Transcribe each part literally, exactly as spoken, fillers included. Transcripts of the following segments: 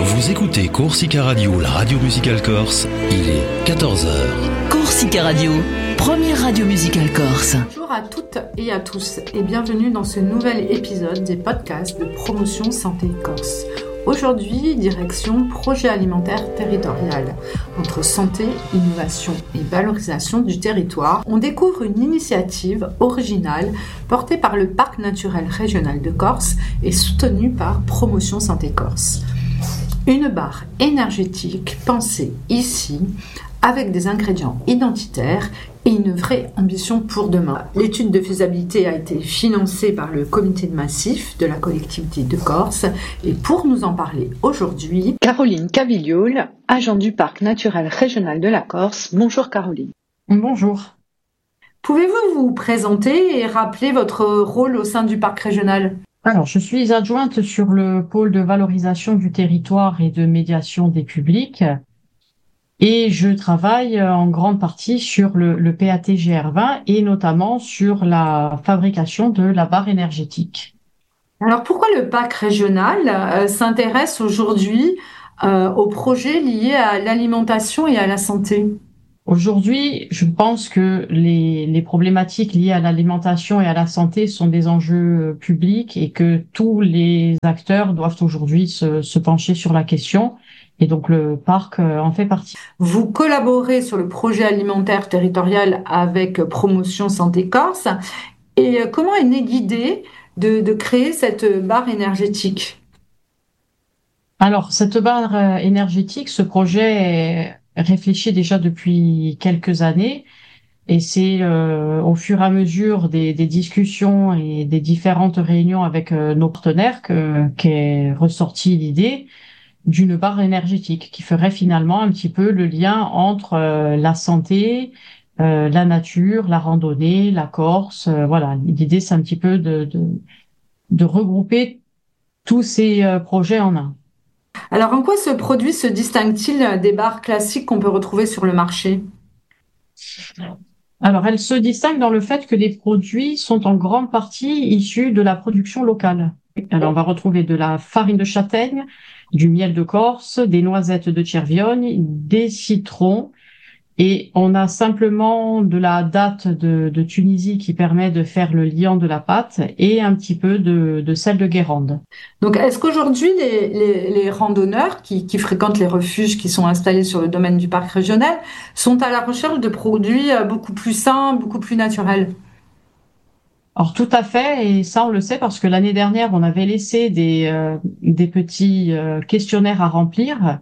Vous écoutez Corsica Radio, la radio musicale corse, il est quatorze heures. Corsica Radio, première radio musicale corse. Bonjour à toutes et à tous et bienvenue dans ce nouvel épisode des podcasts de promotion santé corse. Aujourd'hui, direction projet alimentaire territorial. Entre santé, innovation et valorisation du territoire, on découvre une initiative originale portée par le Parc naturel régional de Corse et soutenue par Promotion Santé Corse. Une barre énergétique pensée ici avec des ingrédients identitaires et une vraie ambition pour demain. L'étude de faisabilité a été financée par le comité de massif de la collectivité de Corse et pour nous en parler aujourd'hui, Caroline Cavillioul, agent du Parc naturel régional de la Corse. Bonjour Caroline. Bonjour. Pouvez-vous vous présenter et rappeler votre rôle au sein du Parc régional ? Alors, je suis adjointe sur le pôle de valorisation du territoire et de médiation des publics. Et je travaille en grande partie sur le, le P A T G R vingt et notamment sur la fabrication de la barre énergétique. Alors pourquoi le Parc régional euh, s'intéresse aujourd'hui euh, aux projets liés à l'alimentation et à la santé ? Aujourd'hui, je pense que les, les problématiques liées à l'alimentation et à la santé sont des enjeux publics et que tous les acteurs doivent aujourd'hui se, se pencher sur la question. Et donc le parc en fait partie. Vous collaborez sur le projet alimentaire territorial avec Promotion Santé Corse. Et comment est née l'idée de, de créer cette barre énergétique ? Alors cette barre énergétique, ce projet est réfléchi déjà depuis quelques années. Et c'est euh, au fur et à mesure des, des discussions et des différentes réunions avec euh, nos partenaires que, qu'est ressortie l'idée d'une barre énergétique qui ferait finalement un petit peu le lien entre euh, la santé, euh, la nature, la randonnée, la Corse. Euh, voilà, l'idée c'est un petit peu de, de, de regrouper tous ces euh, projets en un. Alors en quoi ce produit se distingue-t-il des barres classiques qu'on peut retrouver sur le marché ? Alors elle se distingue dans le fait que les produits sont en grande partie issus de la production locale. Alors on va retrouver de la farine de châtaigne, du miel de Corse, des noisettes de Cerviogne, des citrons et on a simplement de la datte de, de Tunisie qui permet de faire le liant de la pâte et un petit peu de, de sel de Guérande. Donc est-ce qu'aujourd'hui les, les, les randonneurs qui, qui fréquentent les refuges qui sont installés sur le domaine du parc régional sont à la recherche de produits beaucoup plus sains, beaucoup plus naturels ? Alors tout à fait, et ça on le sait parce que l'année dernière on avait laissé des euh, des petits euh, questionnaires à remplir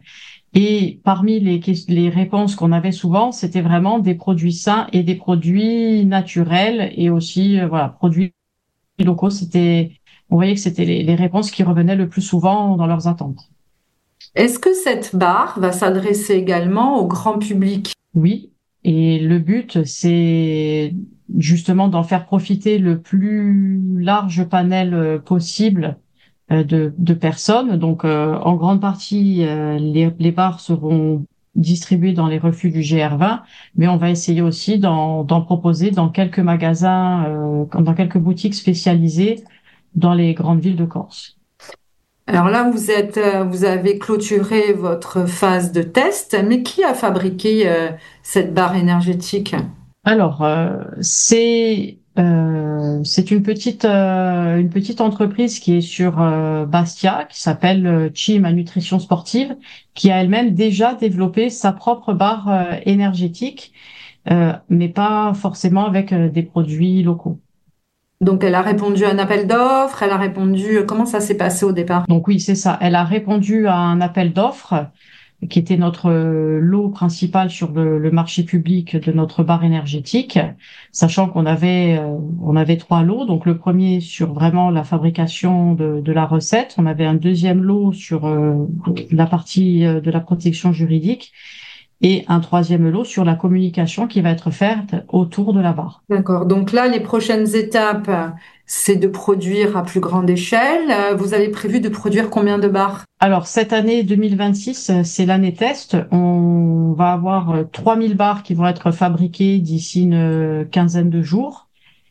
et parmi les les réponses qu'on avait souvent c'était vraiment des produits sains et des produits naturels et aussi euh, voilà produits locaux. C'était on voyait que c'était les, les réponses qui revenaient le plus souvent dans leurs attentes. Est-ce que cette barre va s'adresser également au grand public ? Oui, et le but c'est justement d'en faire profiter le plus large panel possible de, de personnes. Donc, euh, en grande partie, euh, les, les barres seront distribuées dans les refuges du G R vingt, mais on va essayer aussi d'en, d'en proposer dans quelques magasins, euh, dans quelques boutiques spécialisées dans les grandes villes de Corse. Alors là, vous êtes, vous avez clôturé votre phase de test, mais qui a fabriqué euh, cette barre énergétique ? Alors, euh, c'est euh, c'est une petite euh, une petite entreprise qui est sur euh, Bastia, qui s'appelle euh, Chima Nutrition Sportive, qui a elle-même déjà développé sa propre barre euh, énergétique, euh, mais pas forcément avec euh, des produits locaux. Donc, elle a répondu à un appel d'offres, elle a répondu... Comment ça s'est passé au départ ? Donc oui, c'est ça. Elle a répondu à un appel d'offres qui était notre lot principal sur le, le marché public de notre barre énergétique, sachant qu'on avait euh, on avait trois lots. Donc le premier sur vraiment la fabrication de, de la recette, on avait un deuxième lot sur euh, la partie euh, de la protection juridique et un troisième lot sur la communication qui va être faite autour de la barre. D'accord. Donc là, les prochaines étapes, c'est de produire à plus grande échelle. Vous avez prévu de produire combien de barres ? Alors, cette année deux mille vingt-six, c'est l'année test. On va avoir trois mille barres qui vont être fabriquées d'ici une quinzaine de jours.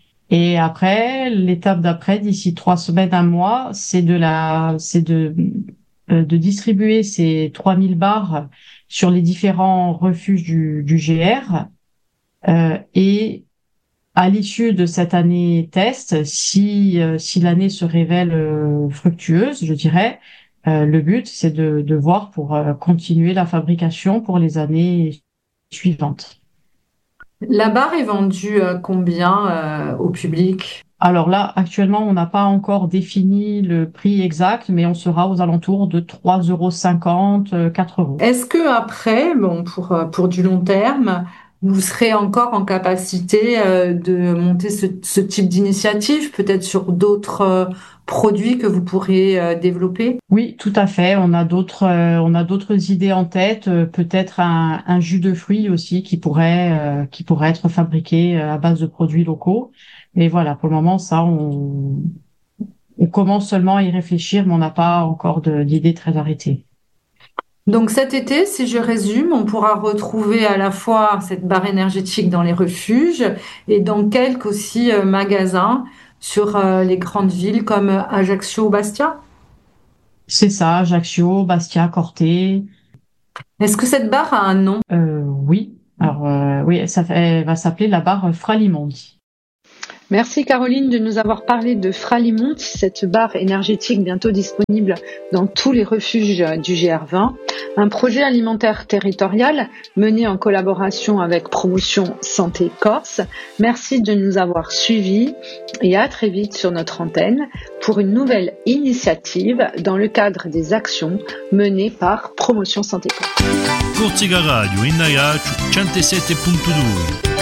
Et après, l'étape d'après, d'ici trois semaines, un mois, c'est de la, c'est de euh, de distribuer ces trois mille bars sur les différents refuges du, du G R. Euh, et à l'issue de cette année test, si, euh, si l'année se révèle euh, fructueuse, je dirais, euh, le but, c'est de, de voir pour euh, continuer la fabrication pour les années suivantes. La barre est vendue euh, combien euh, au public? Alors là, actuellement, on n'a pas encore défini le prix exact, mais on sera aux alentours de trois euros cinquante, quatre euros. Est-ce que après, bon, pour, euh, pour du long terme, vous serez encore en capacité euh, de monter ce, ce type d'initiative, peut-être sur d'autres euh, produits que vous pourrez euh, développer? Oui, tout à fait. On a d'autres, euh, on a d'autres idées en tête. euh, peut-être un, un jus de fruits aussi qui pourrait, euh, qui pourrait être fabriqué euh, à base de produits locaux. Mais voilà, pour le moment, ça, on, on commence seulement à y réfléchir, mais on n'a pas encore de, d'idées très arrêtées. Donc cet été, si je résume, on pourra retrouver à la fois cette barre énergétique dans les refuges et dans quelques aussi euh, magasins sur euh, les grandes villes comme Ajaccio ou Bastia. C'est ça, Ajaccio, Bastia, Corté. Est-ce que cette barre a un nom? Euh, oui. Alors, euh, oui, ça fait- elle va s'appeler la barre Fralimondi. Merci Caroline de nous avoir parlé de Fralimonte, cette barre énergétique bientôt disponible dans tous les refuges du G R vingt, un projet alimentaire territorial mené en collaboration avec Promotion Santé Corse. Merci de nous avoir suivis et à très vite sur notre antenne pour une nouvelle initiative dans le cadre des actions menées par Promotion Santé Corse. Corsica Radio in Ajaccio centosette virgola due.